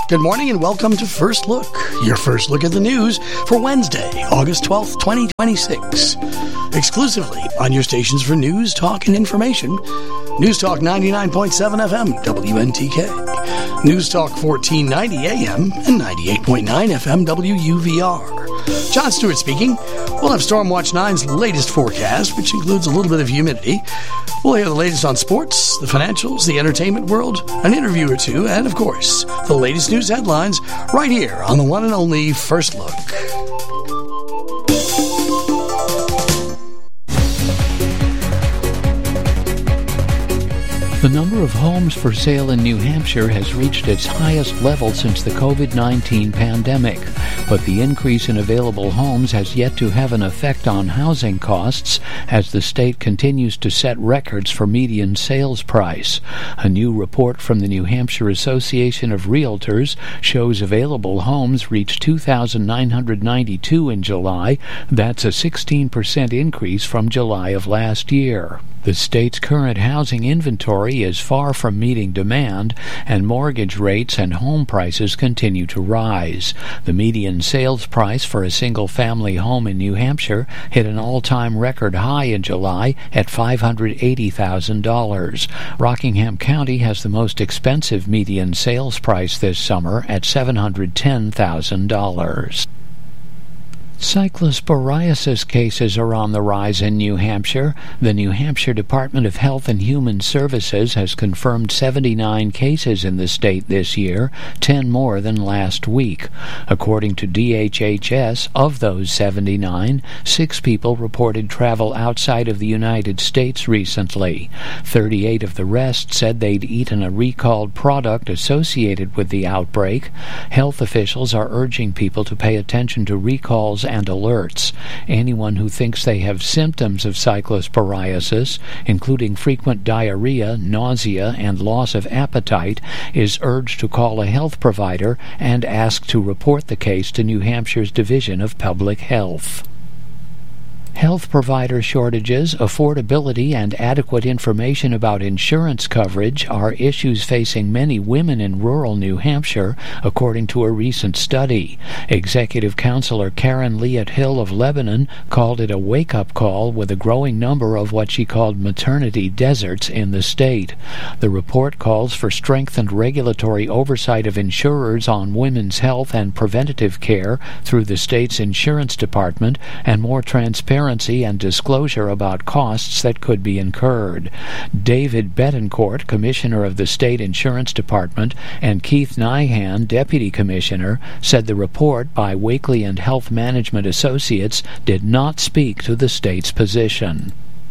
Good morning and welcome to First Look, your first look at the news for Wednesday, August 12th, 2026. Exclusively on your stations for news, talk, and information. News Talk 99.7 FM, WNTK. News Talk 1490 AM and 98.9 FM, WUVR. John Stewart speaking. We'll have Stormwatch 9's latest forecast, which includes a little bit of humidity. We'll hear the latest on sports, the financials, the entertainment world, an interview or two, and, of course, the latest news headlines right here on the one and only First Look. The number of homes for sale in New Hampshire has reached its highest level since the COVID-19 pandemic, but the increase in available homes has yet to have an effect on housing costs as the state continues to set records for median sales price. A new report from the New Hampshire Association of Realtors shows available homes reached 2,992 in July. That's a 16% increase from July of last year. The state's current housing inventory is far from meeting demand, and mortgage rates and home prices continue to rise. The median sales price for a single-family home in New Hampshire hit an all-time record high in July at $580,000. Rockingham County has the most expensive median sales price this summer at $710,000. Cyclosporiasis cases are on the rise in New Hampshire. The New Hampshire Department of Health and Human Services has confirmed 79 cases in the state this year, 10 more than last week. According to DHHS, of those 79, 6 people reported travel outside of the United States recently. 38 of the rest said they'd eaten a recalled product associated with the outbreak. Health officials are urging people to pay attention to recalls and alerts. Anyone who thinks they have symptoms of cyclosporiasis, including frequent diarrhea, nausea, and loss of appetite, is urged to call a health provider and ask to report the case to New Hampshire's Division of Public Health. Health provider shortages, affordability, and adequate information about insurance coverage are issues facing many women in rural New Hampshire, according to a recent study. Executive Counselor Karen Liat Hill of Lebanon called it a wake-up call with a growing number of what she called maternity deserts in the state. The report calls for strengthened regulatory oversight of insurers on women's health and preventative care through the state's insurance department and more transparency and disclosure about costs that could be incurred. David Betancourt, Commissioner of the State Insurance Department, and Keith Nyhan, Deputy Commissioner, said the report by Wakely and Health Management Associates did not speak to the state's position.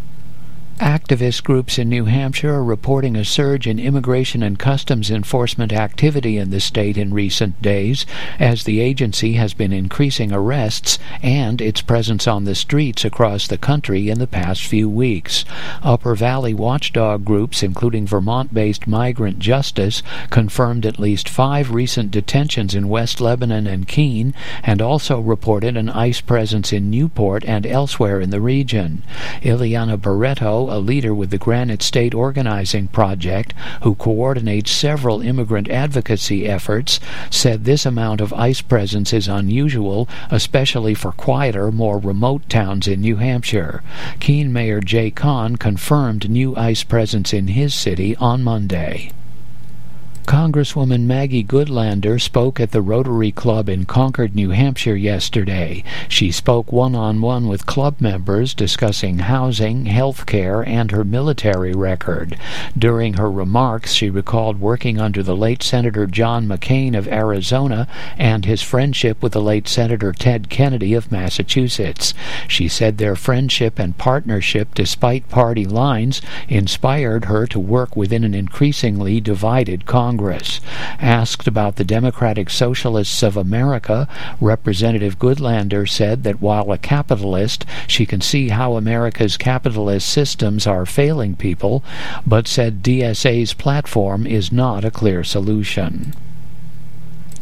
Activist groups in New Hampshire are reporting a surge in immigration and customs enforcement activity in the state in recent days, as the agency has been increasing arrests and its presence on the streets across the country in the past few weeks. Upper Valley watchdog groups, including Vermont-based Migrant Justice, confirmed at least 5 recent detentions in West Lebanon and Keene, and also reported an ICE presence in Newport and elsewhere in the region. Ileana Barreto, a leader with the Granite State Organizing Project, who coordinates several immigrant advocacy efforts, said this amount of ICE presence is unusual, especially for quieter, more remote towns in New Hampshire. Keene Mayor Jay Kahn confirmed new ICE presence in his city on Monday. Congresswoman Maggie Goodlander spoke at the Rotary Club in Concord, New Hampshire yesterday. She spoke one-on-one with club members discussing housing, health care, and her military record. During her remarks, she recalled working under the late Senator John McCain of Arizona and his friendship with the late Senator Ted Kennedy of Massachusetts. She said their friendship and partnership, despite party lines, inspired her to work within an increasingly divided Congress. Asked about the Democratic Socialists of America, Representative Goodlander said that while a capitalist, she can see how America's capitalist systems are failing people, but said DSA's platform is not a clear solution.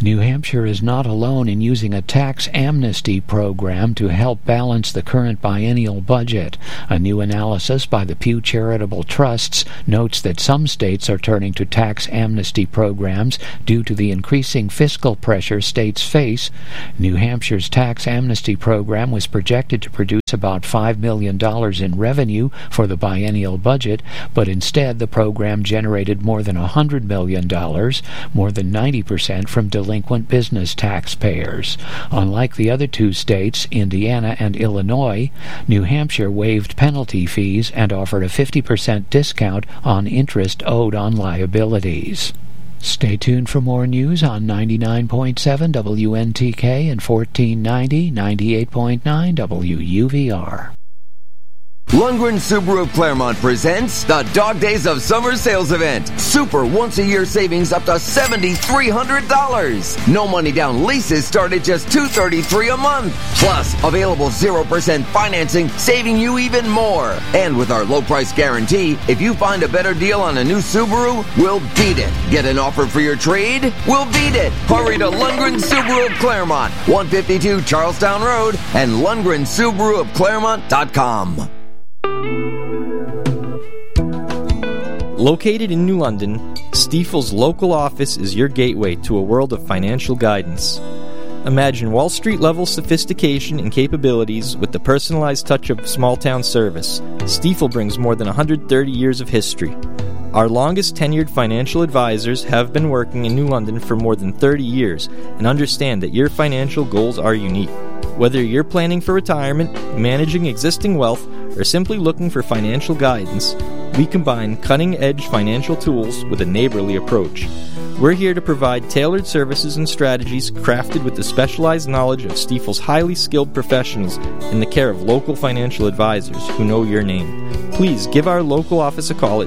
New Hampshire is not alone in using a tax amnesty program to help balance the current biennial budget. A new analysis by the Pew Charitable Trusts notes that some states are turning to tax amnesty programs due to the increasing fiscal pressure states face. New Hampshire's tax amnesty program was projected to produce about $5 million in revenue for the biennial budget, but instead the program generated more than $100 million, more than 90% from delinquent business taxpayers. Unlike the other two states, Indiana and Illinois, New Hampshire waived penalty fees and offered a 50% discount on interest owed on liabilities. Stay tuned for more news on 99.7 WNTK and 1490, 98.9 WUVR. Lundgren Subaru of Claremont presents the Dog Days of Summer Sales Event. Super once-a-year savings up to $7,300. No money down leases start at just $233 a month. Plus, available 0% financing, saving you even more. And with our low price guarantee, if you find a better deal on a new Subaru, we'll beat it. Get an offer for your trade? We'll beat it. Hurry to Lundgren Subaru of Claremont, 152 Charlestown Road, and LundgrenSubaruofClaremont.com. Located in New London, Stifel's local office is your gateway to a world of financial guidance. Imagine Wall Street-level sophistication and capabilities with the personalized touch of small-town service. Stifel brings more than 130 years of history. Our longest tenured financial advisors have been working in New London for more than 30 years and understand that your financial goals are unique. Whether you're planning for retirement, managing existing wealth, or simply looking for financial guidance, we combine cutting-edge financial tools with a neighborly approach. We're here to provide tailored services and strategies crafted with the specialized knowledge of Stifel's highly skilled professionals in the care of local financial advisors who know your name. Please give our local office a call at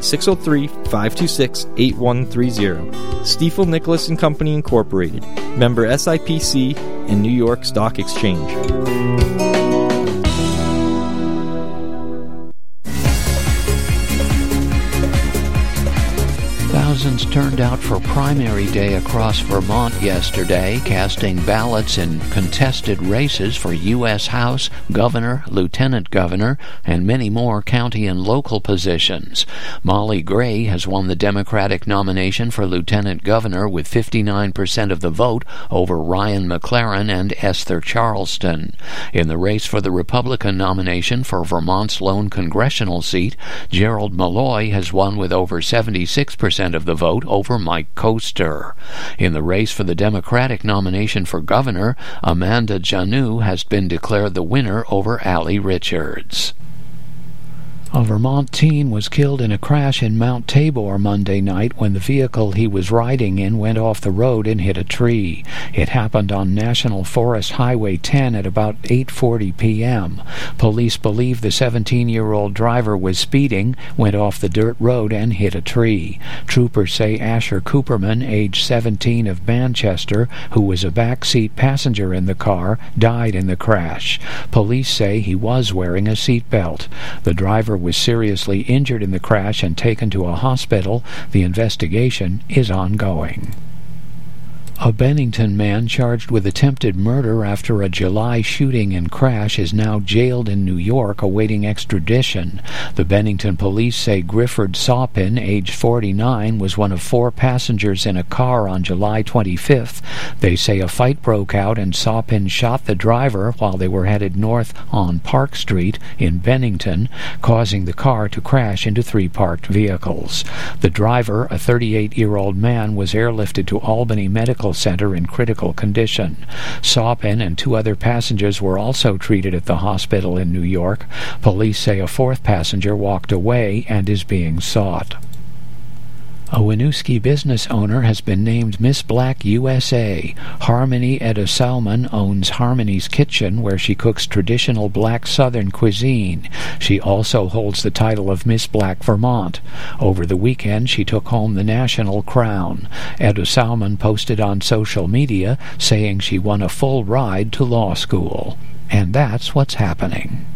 603-526-8130. Stifel Nicholas & Company Incorporated, member SIPC and New York Stock Exchange. Thousands turned out for primary day across Vermont yesterday, casting ballots in contested races for U.S. House, Governor, Lieutenant Governor, and many more county and local positions. Molly Gray has won the Democratic nomination for Lieutenant Governor with 59% of the vote over Ryan McLaren and Esther Charleston. In the race for the Republican nomination for Vermont's lone congressional seat, Gerald Malloy has won with over 76% of the vote over Mike Koester. In the race for the Democratic nomination for governor, Amanda Janu has been declared the winner over Allie Richards. A Vermont teen was killed in a crash in Mount Tabor Monday night when the vehicle he was riding in went off the road and hit a tree. It happened on National Forest Highway 10 at about 8:40 p.m. Police believe the 17-year-old driver was speeding, went off the dirt road, and hit a tree. Troopers say Asher Cooperman, age 17, of Manchester, who was a backseat passenger in the car, died in the crash. Police say he was wearing a seatbelt. The driver was seriously injured in the crash and taken to a hospital. The investigation is ongoing. A Bennington man charged with attempted murder after a July shooting and crash is now jailed in New York awaiting extradition. The Bennington police say Grifford Saupin, age 49, was one of 4 passengers in a car on July 25th. They say a fight broke out and Saupin shot the driver while they were headed north on Park Street in Bennington, causing the car to crash into 3 parked vehicles. The driver, a 38-year-old man, was airlifted to Albany Medical Center in critical condition. Saupin and 2 other passengers were also treated at the hospital in New York. Police say a 4th passenger walked away and is being sought. A Winooski business owner has been named Miss Black USA. Harmony Etta Salmon owns Harmony's Kitchen, where she cooks traditional black Southern cuisine. She also holds the title of Miss Black Vermont. Over the weekend, she took home the national crown. Etta Salmon posted on social media saying she won a full ride to law school. And that's what's happening.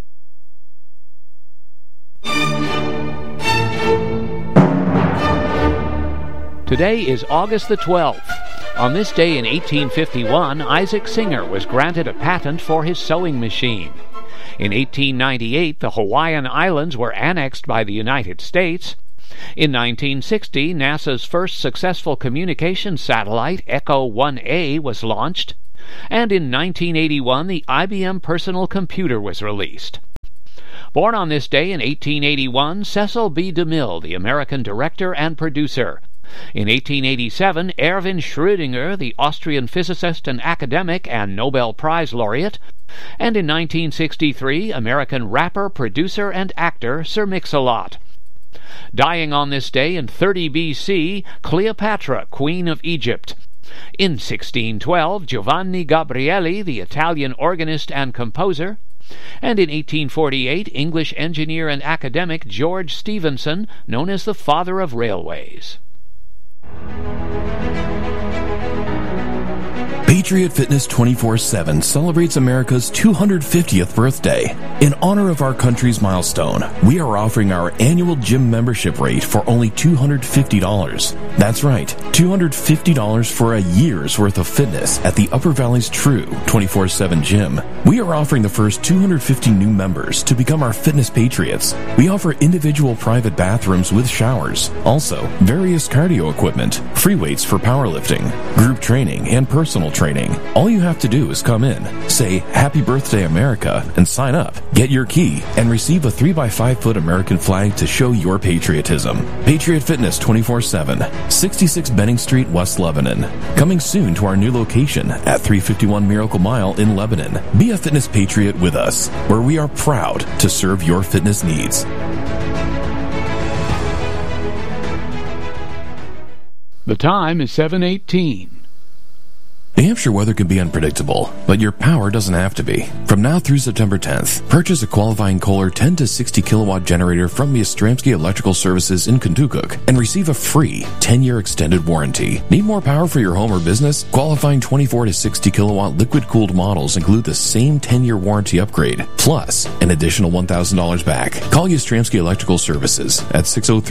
Today is August the 12th. On this day in 1851, Isaac Singer was granted a patent for his sewing machine. In 1898, the Hawaiian Islands were annexed by the United States. In 1960, NASA's first successful communications satellite, Echo 1A, was launched. And in 1981, the IBM personal computer was released. Born on this day in 1881, Cecil B. DeMille, the American director and producer. In 1887, Erwin Schrödinger, the Austrian physicist and academic and Nobel Prize laureate. And in 1963, American rapper, producer, and actor Sir Mix-a-Lot. Dying on this day in 30 B.C., Cleopatra, Queen of Egypt. In 1612, Giovanni Gabrieli, the Italian organist and composer. And in 1848, English engineer and academic George Stephenson, known as the father of railways. Patriot Fitness 24/7 celebrates America's 250th birthday. In honor of our country's milestone, we are offering our annual gym membership rate for only $250. That's right, $250 for a year's worth of fitness at the Upper Valley's true 24/7 gym. We are offering the first 250 new members to become our fitness patriots. We offer individual private bathrooms with showers, also various cardio equipment, free weights for powerlifting, group training, and personal training. All you have to do is come in, say Happy Birthday America, and sign up. Get your key and receive a 3x5 foot American flag to show your patriotism. Patriot Fitness 24/7, 66 Benning Street, West Lebanon. Coming soon to our new location at 351 Miracle Mile in Lebanon. Be a fitness patriot with us, where we are proud to serve your fitness needs. The time is 7:18. New Hampshire weather can be unpredictable, but your power doesn't have to be. From now through September 10th, purchase a qualifying Kohler 10 to 60 kilowatt generator from Yastrzemski Electrical Services in Kentucky and receive a free 10-year extended warranty. Need more power for your home or business? Qualifying 24 to 60 kilowatt liquid-cooled models include the same 10-year warranty upgrade, plus an additional $1,000 back. Call Yastrzemski Electrical Services at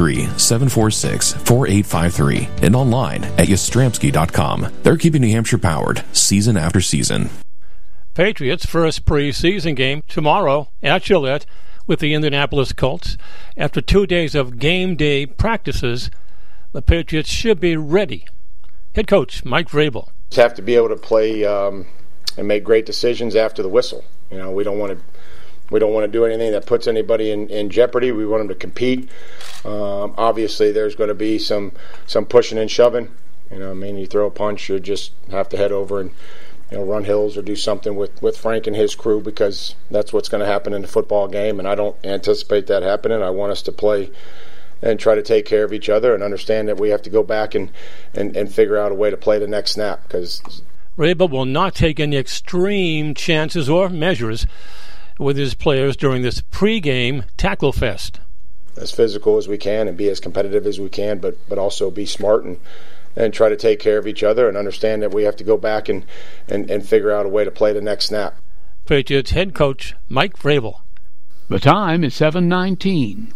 603-746-4853 and online at yastrzemski.com. They're keeping New Hampshire powered season after season. Patriots' first preseason game tomorrow at Gillette with the Indianapolis Colts. After 2 days of game day practices, the Patriots should be ready. Head coach Mike Vrabel. Just have to be able to play and make great decisions after the whistle. You know, we don't want to do anything that puts anybody in jeopardy. We want them to compete. Obviously, there's going to be some pushing and shoving. You know, I mean, you throw a punch, you just have to head over and, you know, run hills or do something with Frank and his crew, because that's what's going to happen in the football game, and I don't anticipate that happening. I want us to play and try to take care of each other and understand that we have to go back and figure out a way to play the next snap. Because Vrabel will not take any extreme chances or measures with his players during this pregame tackle fest. As physical as we can and be as competitive as we can, but also be smart and try to take care of each other and understand that we have to go back and figure out a way to play the next snap. Patriots head coach Mike Vrabel. The time is 7:19.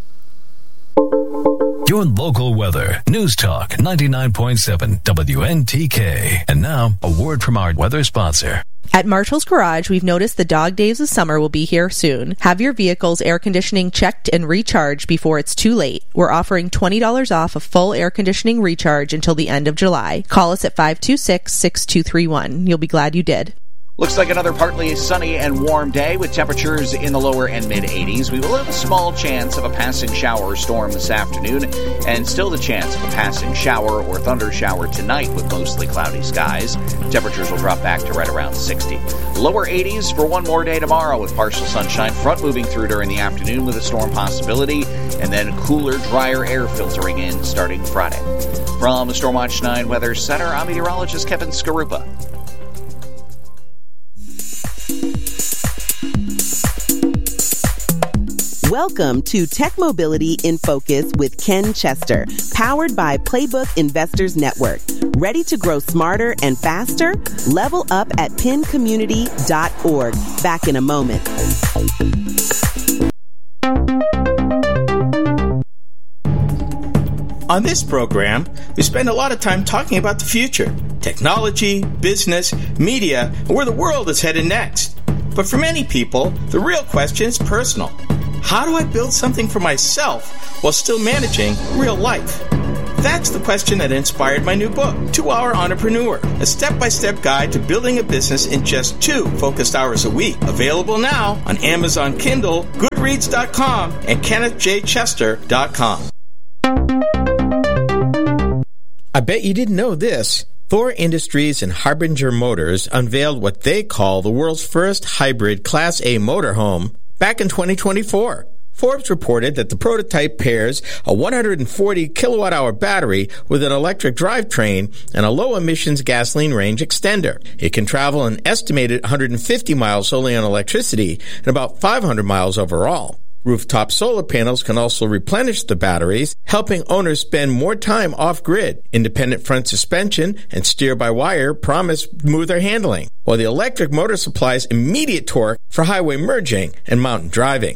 Your local weather. News Talk 99.7 WNTK. And now, a word from our weather sponsor. At Marshall's Garage, we've noticed the dog days of summer will be here soon. Have your vehicle's air conditioning checked and recharged before it's too late. We're offering $20 off a full air conditioning recharge until the end of July. Call us at 526-6231. You'll be glad you did. Looks like another partly sunny and warm day with temperatures in the lower and mid-80s. We will have a small chance of a passing shower or storm this afternoon, and still the chance of a passing shower or thunder shower tonight with mostly cloudy skies. Temperatures will drop back to right around 60. Lower 80s for one more day tomorrow with partial sunshine, front moving through during the afternoon with a storm possibility, and then cooler, drier air filtering in starting Friday. From the Stormwatch 9 Weather Center, I'm meteorologist Kevin Skarupa. Welcome to Tech Mobility in Focus with Ken Chester, powered by Playbook Investors Network. Ready to grow smarter and faster? Level up at pincommunity.org. Back in a moment. On this program, we spend a lot of time talking about the future, technology, business, media, and where the world is headed next. But for many people, the real question is personal. How do I build something for myself while still managing real life? That's the question that inspired my new book, 2 Hour Entrepreneur, a step-by-step guide to building a business in just 2 focused hours a week. Available now on Amazon Kindle, Goodreads.com, and KennethJChester.com. I bet you didn't know this. Thor Industries and Harbinger Motors unveiled what they call the world's first hybrid Class A motorhome back in 2024. Forbes reported that the prototype pairs a 140 kilowatt-hour battery with an electric drivetrain and a low-emissions gasoline range extender. It can travel an estimated 150 miles solely on electricity and about 500 miles overall. Rooftop solar panels can also replenish the batteries, helping owners spend more time off-grid. Independent front suspension and steer-by-wire promise smoother handling, while the electric motor supplies immediate torque for highway merging and mountain driving.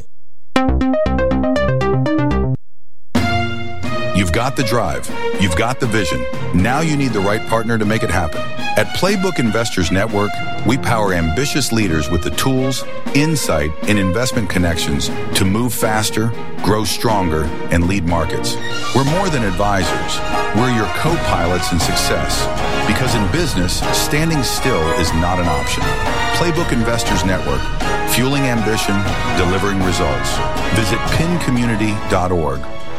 You've got the drive. You've got the vision. Now you need the right partner to make it happen. At Playbook Investors Network, we power ambitious leaders with the tools, insight, and investment connections to move faster, grow stronger, and lead markets. We're more than advisors. We're your co-pilots in success. Because in business, standing still is not an option. Playbook Investors Network, fueling ambition, delivering results. Visit pincommunity.org.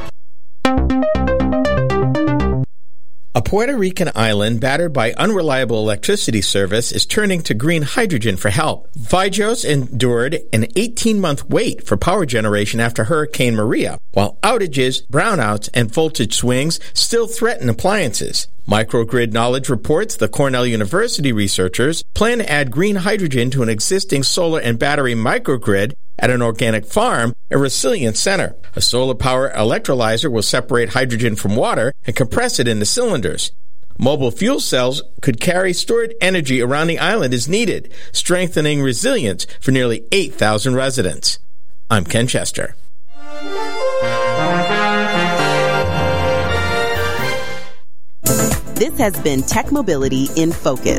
A Puerto Rican island battered by unreliable electricity service is turning to green hydrogen for help. Vajos endured an 18-month wait for power generation after Hurricane Maria, while outages, brownouts, and voltage swings still threaten appliances. Microgrid Knowledge reports the Cornell University researchers plan to add green hydrogen to an existing solar and battery microgrid at an organic farm, a Resilience Center. A solar power electrolyzer will separate hydrogen from water and compress it into cylinders. Mobile fuel cells could carry stored energy around the island as needed, strengthening resilience for nearly 8,000 residents. I'm Ken Chester. This has been Tech Mobility in Focus.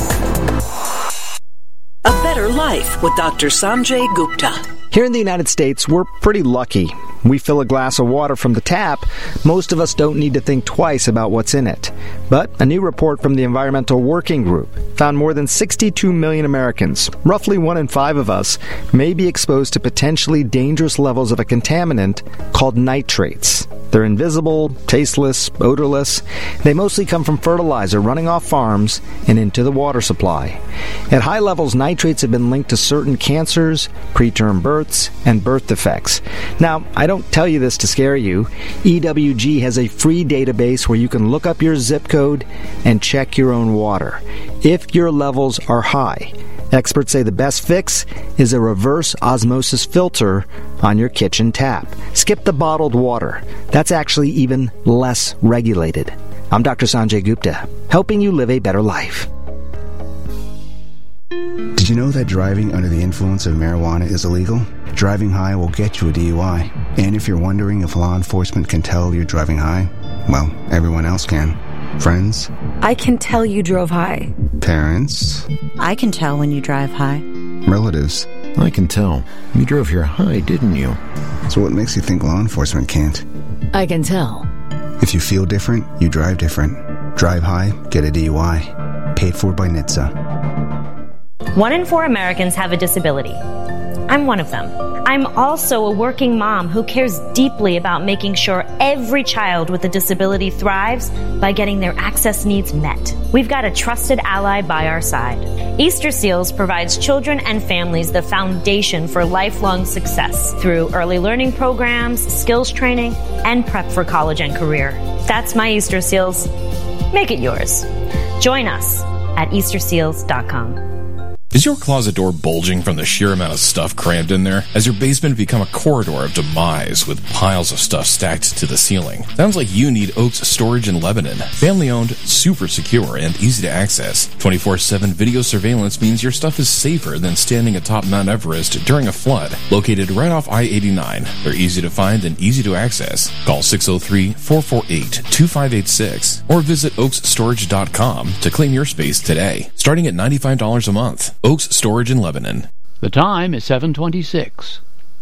A Better Life with Dr. Sanjay Gupta. Here in the United States, we're pretty lucky. We fill a glass of water from the tap. Most of us don't need to think twice about what's in it. But a new report from the Environmental Working Group found more than 62 million Americans, roughly 1 in 5 of us, may be exposed to potentially dangerous levels of a contaminant called nitrates. They're invisible, tasteless, odorless. They mostly come from fertilizer running off farms and into the water supply. At high levels, nitrates have been linked to certain cancers, preterm births, and birth defects. Now, I don't tell you this to scare you. EWG has a free database where you can look up your zip code and check your own water. If your levels are high, experts say the best fix is a reverse osmosis filter on your kitchen tap. Skip the bottled water. That's actually even less regulated. I'm Dr. Sanjay Gupta, helping you live a better life. Did you know that driving under the influence of marijuana is illegal? Driving high will get you a DUI. And if you're wondering if law enforcement can tell you're driving high, well, everyone else can. Friends? I can tell you drove high. Parents? I can tell when you drive high. Relatives? I can tell. You drove here high, didn't you? So what makes you think law enforcement can't? I can tell. If you feel different, you drive different. Drive high, get a DUI. Paid for by NHTSA. 1 in 4 Americans have a disability. I'm one of them. I'm also a working mom who cares deeply about making sure every child with a disability thrives by getting their access needs met. We've got a trusted ally by our side. Easter Seals provides children and families the foundation for lifelong success through early learning programs, skills training, and prep for college and career. That's my Easter Seals. Make it yours. Join us at easterseals.com. Is your closet door bulging from the sheer amount of stuff crammed in there? Has your basement become a corridor of demise with piles of stuff stacked to the ceiling? Sounds like you need Oaks Storage in Lebanon. Family-owned, super secure, and easy to access. 24/7 video surveillance means your stuff is safer than standing atop Mount Everest during a flood. Located right off I-89, they're easy to find and easy to access. Call 603-448-2586 or visit oaksstorage.com to claim your space today, starting at $95 a month. Oaks Storage in Lebanon. The time is 7:26.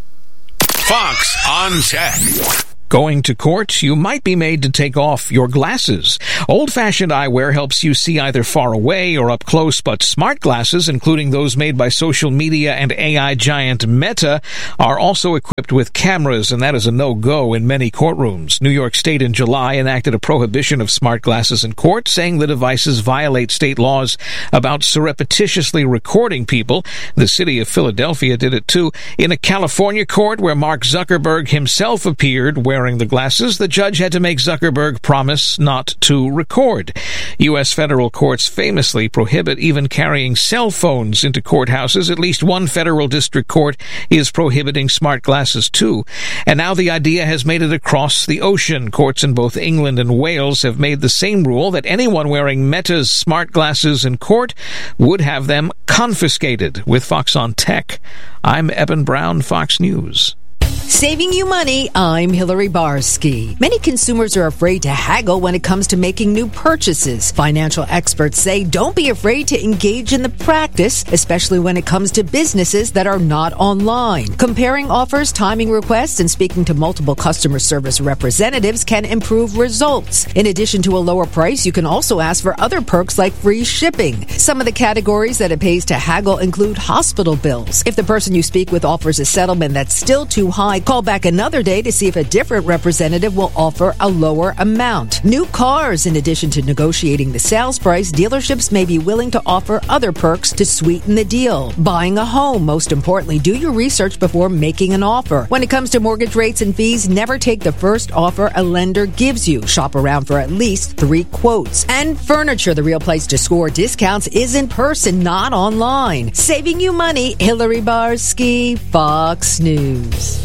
Fox on Tech. Going to court, you might be made to take off your glasses. Old-fashioned eyewear helps you see either far away or up close, but smart glasses, including those made by social media and AI giant Meta, are also equipped with cameras, and that is a no-go in many courtrooms. New York State in July enacted a prohibition of smart glasses in court, saying the devices violate state laws about surreptitiously recording people. The city of Philadelphia did it too. In a California court where Mark Zuckerberg himself appeared wearing the glasses, the judge had to make Zuckerberg promise not to record. U.S. federal courts famously prohibit even carrying cell phones into courthouses. At least one federal district court is prohibiting smart glasses too. And now the idea has made it across the ocean. Courts in both England and Wales have made the same rule that anyone wearing Meta's smart glasses in court would have them confiscated. With Fox on Tech, I'm Eben Brown, Fox News. Saving you money, I'm Hillary Barsky. Many consumers are afraid to haggle when it comes to making new purchases. Financial experts say don't be afraid to engage in the practice, especially when it comes to businesses that are not online. Comparing offers, timing requests, and speaking to multiple customer service representatives can improve results. In addition to a lower price, you can also ask for other perks like free shipping. Some of the categories that it pays to haggle include hospital bills. If the person you speak with offers a settlement that's still too high, call back another day to see if a different representative will offer a lower amount. New cars. In addition to negotiating the sales price, dealerships may be willing to offer other perks to sweeten the deal. Buying a home. Most importantly, do your research before making an offer. When it comes to mortgage rates and fees, never take the first offer a lender gives you. Shop around for at least 3 quotes. And furniture. The real place to score discounts is in person, not online. Saving you money. Hillary Barsky, Fox News.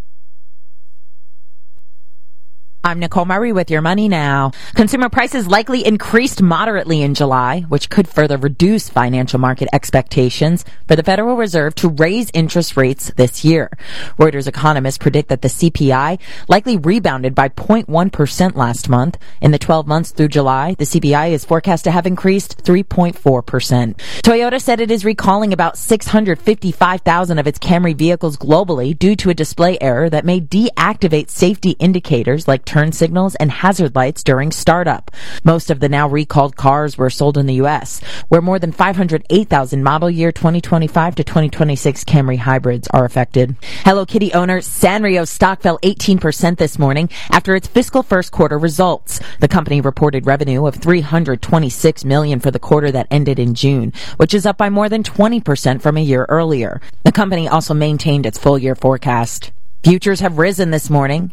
I'm Nicole Murray with Your Money Now. Consumer prices likely increased moderately in July, which could further reduce financial market expectations for the Federal Reserve to raise interest rates this year. Reuters economists predict that the CPI likely rebounded by 0.1% last month. In the 12 months through July, the CPI is forecast to have increased 3.4%. Toyota said it is recalling about 655,000 of its Camry vehicles globally due to a display error that may deactivate safety indicators like turn signals and hazard lights during startup. Most of the now recalled cars were sold in the U.S., where more than 508,000 model year 2025 to 2026 Camry hybrids are affected. Hello Kitty owner Sanrio stock fell 18% this morning after its fiscal first quarter results. The company reported revenue of $326 million for the quarter that ended in June, which is up by more than 20% from a year earlier. The company also maintained its full year forecast. Futures have risen this morning.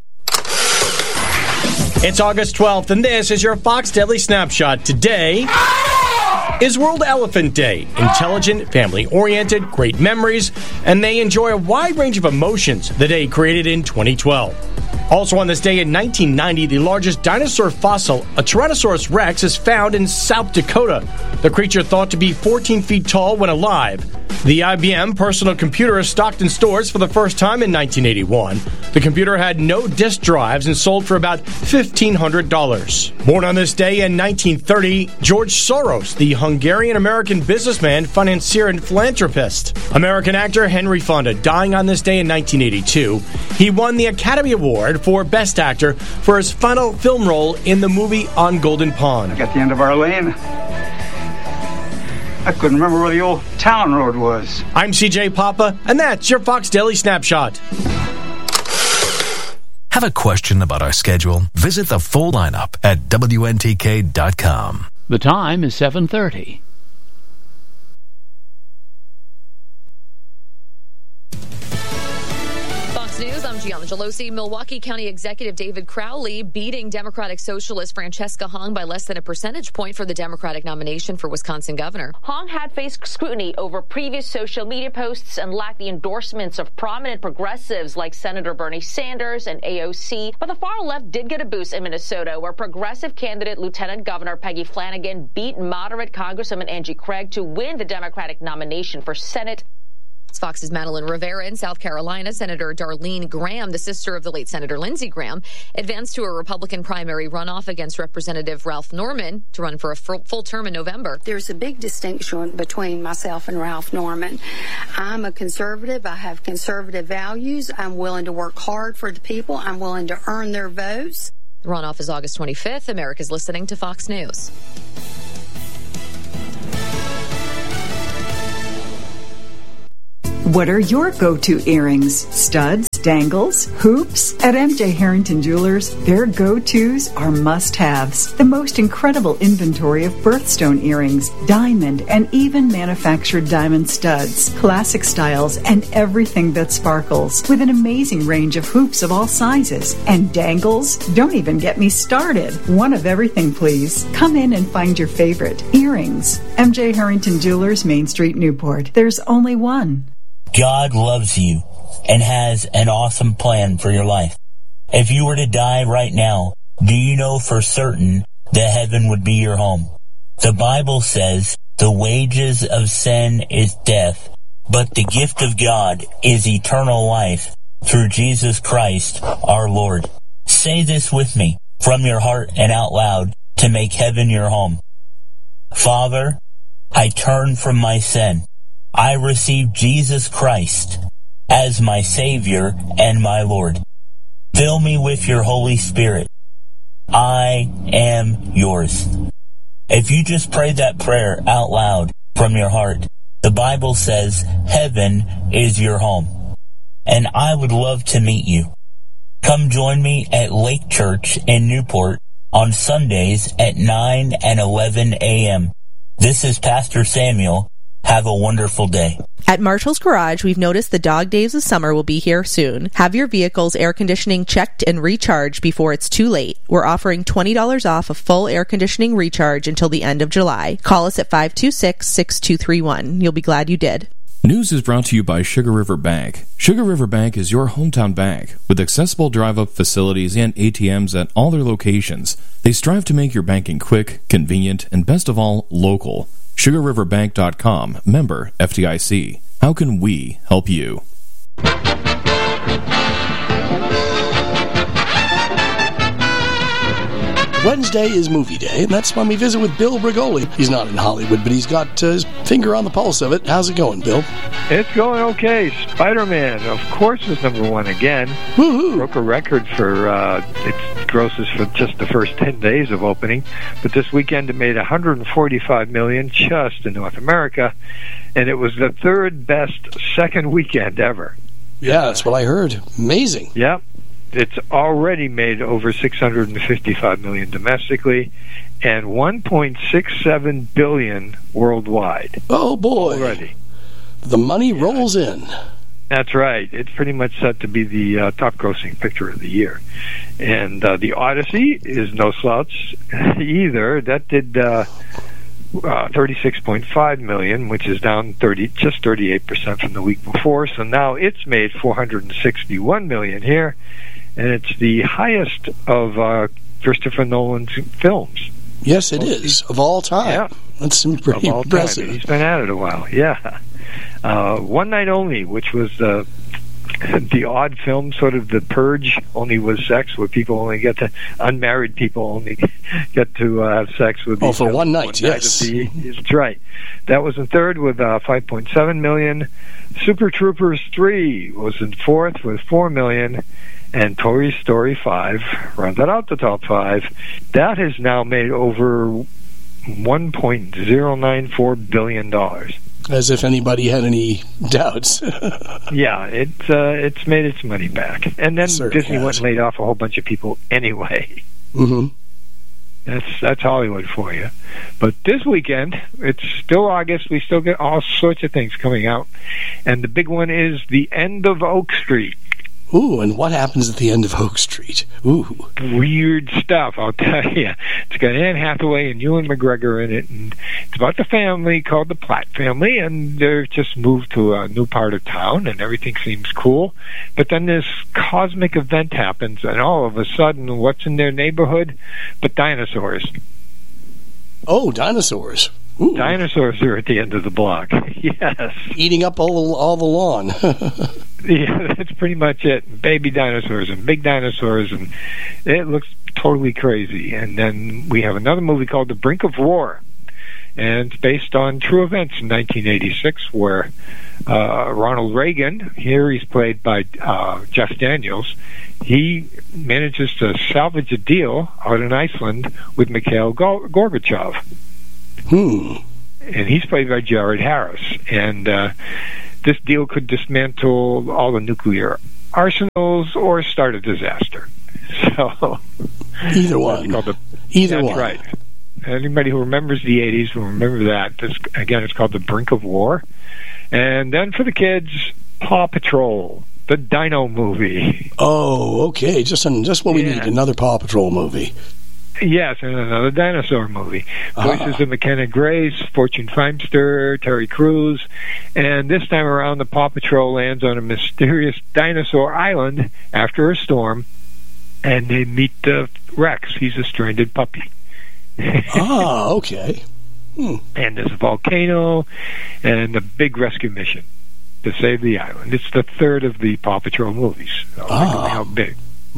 It's August 12th, and this is your Fox Daily Snapshot. Today is World Elephant Day. Intelligent, family-oriented, great memories, and they enjoy a wide range of emotions. The day created in 2012. Also on this day in 1990, the largest dinosaur fossil, a Tyrannosaurus rex, is found in South Dakota. The creature thought to be 14 feet tall when alive. The IBM personal computer is stocked in stores for the first time in 1981. The computer had no disk drives and sold for about $1,500. Born on this day in 1930, George Soros, the Hungarian-American businessman, financier, and philanthropist. American actor Henry Fonda, dying on this day in 1982. He won the Academy Award for Best Actor for his final film role in the movie On Golden Pond. At the end of our lane, I couldn't remember where the old town road was. I'm CJ Papa, and that's your Fox Daily Snapshot. Have a question about our schedule? Visit the full lineup at WNTK.com. The time is 7:30. Fox News, I'm Gianna Gelosi. Milwaukee County Executive David Crowley beating Democratic Socialist Francesca Hong by less than a percentage point for the Democratic nomination for Wisconsin governor. Hong had faced scrutiny over previous social media posts and lacked the endorsements of prominent progressives like Senator Bernie Sanders and AOC. But the far left did get a boost in Minnesota, where progressive candidate Lieutenant Governor Peggy Flanagan beat moderate Congresswoman Angie Craig to win the Democratic nomination for Senate. Fox's Madeline Rivera. In South Carolina, Senator Darlene Graham, the sister of the late Senator Lindsey Graham, advanced to a Republican primary runoff against Representative Ralph Norman to run for a full term in November. There's a big distinction between myself and Ralph Norman. I'm a conservative. I have conservative values. I'm willing to work hard for the people. I'm willing to earn their votes. The runoff is August 25th. America's listening to Fox News. What are your go-to earrings? Studs, dangles, hoops? At MJ Harrington Jewelers, their go-tos are must-haves. The most incredible inventory of birthstone earrings, diamond, and even manufactured diamond studs, classic styles, and everything that sparkles, with an amazing range of hoops of all sizes. And dangles? Don't even get me started. One of everything, please. Come in and find your favorite. Earrings. MJ Harrington Jewelers, Main Street, Newport. There's only one. God loves you and has an awesome plan for your life. If you were to die right now, do you know for certain that heaven would be your home? The Bible says the wages of sin is death, but the gift of God is eternal life through Jesus Christ our Lord. Say this with me from your heart and out loud to make heaven your home. Father, I turn from my sin. I receive Jesus Christ as my Savior and my Lord. Fill me with your Holy Spirit. I am yours. If you just pray that prayer out loud from your heart, the Bible says heaven is your home. And I would love to meet you. Come join me at Lake Church in Newport on Sundays at 9 and 11 a.m. This is Pastor Samuel. Have a wonderful day. At Marshall's Garage, we've noticed the dog days of summer will be here soon. Have your vehicle's air conditioning checked and recharged before it's too late. We're offering $20 off a full air conditioning recharge until the end of July. Call us at 526-6231. You'll be glad you did. News is brought to you by Sugar River Bank. Sugar River Bank is your hometown bank with accessible drive-up facilities and ATMs at all their locations. They strive to make your banking quick, convenient, and best of all, local. SugarRiverBank.com, member FDIC. How can we help you? Wednesday is movie day, and that's when we visit with Bill Brigoli. He's not in Hollywood, but he's got his finger on the pulse of it. How's it going, Bill? It's going okay. Spider-Man, of course, was number one again. Woohoo! Broke a record for its grosses for just the first 10 days of opening. But this weekend it made $145 million just in North America, and it was the third best second weekend ever. Yeah, that's what I heard. Amazing. Yep. It's already made over $655 million domestically and $1.67 billion worldwide. Oh, boy. Already. The money rolls in. That's right. It's pretty much set to be the top-grossing picture of the year. And The Odyssey is no slouch either. That did $36.5 million, which is down just 38% from the week before. So now it's made $461 million here. And it's the highest of Christopher Nolan's films. Yes, it is, of all time. Yeah. That's pretty impressive. He's been at it a while, yeah. One Night Only, which was the odd film, sort of The Purge, only with sex, where unmarried people only get to have sex with each for other. one night, yes. That's right. That was in third with $5.7 million. Super Troopers 3 was in fourth with $4 million. And Toy Story 5 rounded out the top five. That has now made over $1.094 billion. As if anybody had any doubts. Yeah, it's made its money back. And then Disney went and laid off a whole bunch of people anyway. Mm-hmm. That's Hollywood for you. But this weekend, it's still August. We still get all sorts of things coming out. And the big one is The End of Oak Street. Ooh, and what happens at the end of Oak Street? Ooh. Weird stuff, I'll tell you. It's got Anne Hathaway and Ewan McGregor in it, and it's about the family called the Platt family, and they're just moved to a new part of town, and everything seems cool. But then this cosmic event happens, and all of a sudden, what's in their neighborhood but dinosaurs? Oh, dinosaurs. Ooh. Dinosaurs are at the end of the block. Yes. Eating up all the lawn. Yeah, that's pretty much it. Baby dinosaurs and big dinosaurs, and it looks totally crazy. And then we have another movie called The Brink of War, and it's based on true events in 1986, where Ronald Reagan, here he's played by Jeff Daniels, he manages to salvage a deal out in Iceland with Mikhail Gorbachev. And he's played by Jared Harris. And this deal could dismantle all the nuclear arsenals or start a disaster. So either one. That's right. Anybody who remembers the 80s will remember that. Again, it's called The Brink of War. And then for the kids, Paw Patrol, the Dino movie. Oh, okay. Just what we need, another Paw Patrol movie. Yes, and another dinosaur movie. Voices of McKenna Grace, Fortune Feimster, Terry Crews, and this time around the Paw Patrol lands on a mysterious dinosaur island after a storm, and they meet Rex. He's a stranded puppy. Okay. And there's a volcano and a big rescue mission to save the island. It's the third of the Paw Patrol movies. So how big.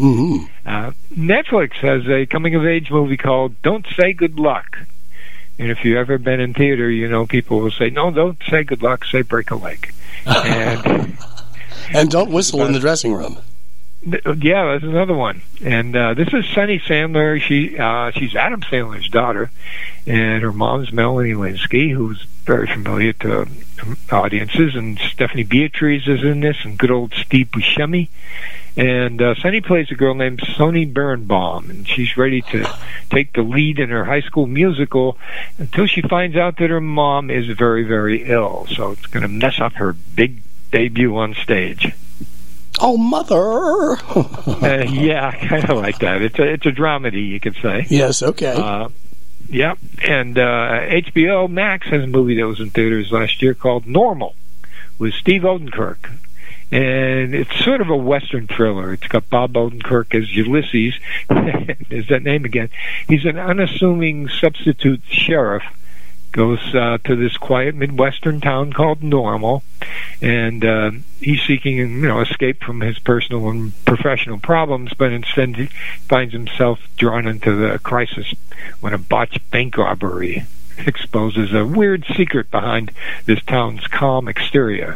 Netflix has a coming-of-age movie called Don't Say Good Luck. And if you've ever been in theater, you know people will say, no, don't say good luck, say break a leg. And don't whistle in the dressing room. Yeah, that's another one. And this is Sunny Sandler. She's Adam Sandler's daughter, and her mom's Melanie Linsky, who's very familiar to audiences. And Stephanie Beatriz is in this, and good old Steve Buscemi. And Sunny plays a girl named Sony Birnbaum, and she's ready to take the lead in her high school musical until she finds out that her mom is very, very ill. So it's going to mess up her big debut on stage. Oh, mother! Yeah, kind of like that. It's a dramedy, you could say. Yes, okay. Yep. And HBO Max has a movie that was in theaters last year called Normal with Steve Odenkirk. And it's sort of a Western thriller. It's got Bob Odenkirk as Ulysses. There's that name again. He's an unassuming substitute sheriff. Goes to this quiet Midwestern town called Normal, and he's seeking, escape from his personal and professional problems, but instead he finds himself drawn into the crisis when a botched bank robbery exposes a weird secret behind this town's calm exterior.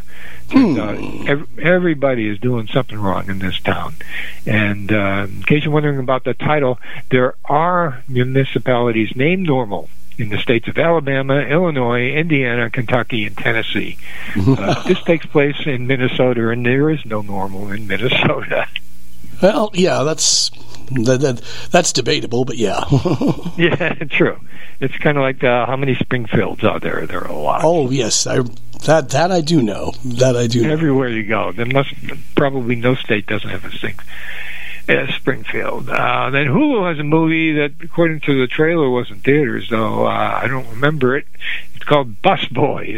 Everybody is doing something wrong in this town. And in case you're wondering about the title, there are municipalities named Normal in the states of Alabama, Illinois, Indiana, Kentucky, and Tennessee. This takes place in Minnesota, and there is no Normal in Minnesota. Well, yeah, that's debatable, but yeah. Yeah, true. It's kind of like how many Springfields are there? There are a lot. Oh, yes. That I do know. That I do know. Everywhere you go. Probably no state doesn't have a Springfield. Then Hulu has a movie that, according to the trailer, was in theaters, though I don't remember it. It's called Bus Boys.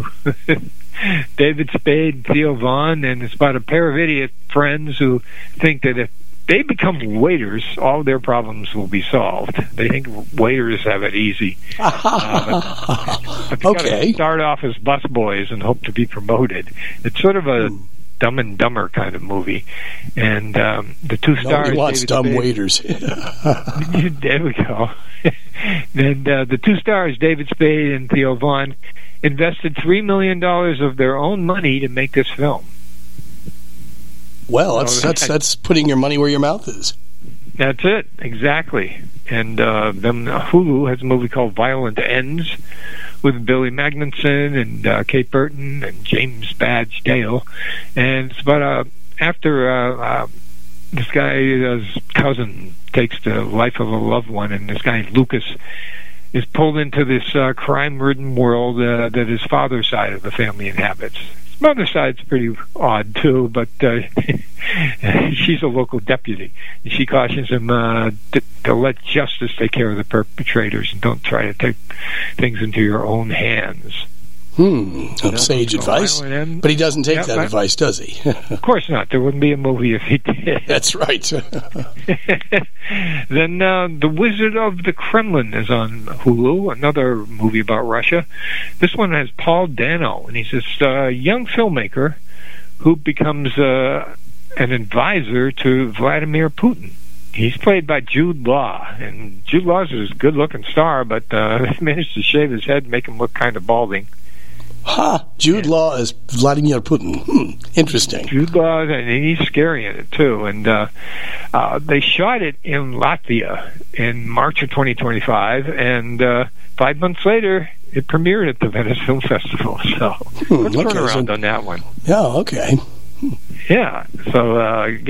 David Spade, Theo Vaughn, and it's about a pair of idiot friends who think that if they become waiters, all their problems will be solved. They think waiters have it easy. But they gotta start off as bus boys and hope to be promoted. It's sort of a Dumb and Dumber kind of movie. And the two stars... Nobody wants dumb Spade, waiters. There we go. And the two stars, David Spade and Theo Vaughn, invested $3 million of their own money to make this film. Well, that's putting your money where your mouth is. That's it, exactly. And then Hulu has a movie called Violent Ends with Billy Magnuson and Kate Burton and James Badge Dale. And it's about after this guy's cousin takes the life of a loved one, and this guy Lucas is pulled into this crime-ridden world that his father's side of the family inhabits. It's Mother's side's pretty odd too, but she's a local deputy, and she cautions him to let justice take care of the perpetrators and don't try to take things into your own hands. Sage advice. But he doesn't take that advice, does he? Of course not. There wouldn't be a movie if he did. That's right. Then The Wizard of the Kremlin is on Hulu, another movie about Russia. This one has Paul Dano, and he's this young filmmaker who becomes an advisor to Vladimir Putin. He's played by Jude Law, and Jude Law's a good-looking star, but they managed to shave his head and make him look kind of balding. Jude Law is Vladimir Putin. Interesting. Jude Law, and he's scary in it too. And they shot it in Latvia in March of 2025, and 5 months later, it premiered at the Venice Film Festival. So let's turn around on that one. Yeah, okay. Yeah. So